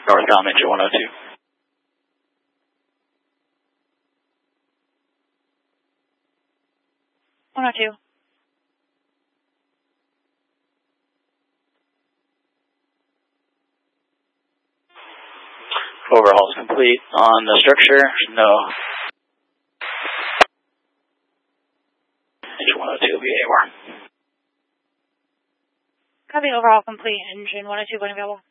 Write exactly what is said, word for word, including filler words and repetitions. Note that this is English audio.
Northbound engine one oh two. one oh two. Overhaul is complete on the structure. No. Engine one oh two will be A W A R. Copy, overhaul complete. Engine one oh two going available.